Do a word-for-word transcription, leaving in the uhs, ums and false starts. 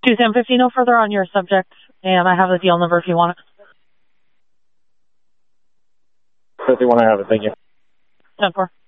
two seven fifty, no further on your subject, and I have the deal number if you want it. fifty-one, I have it, thank you. ten four.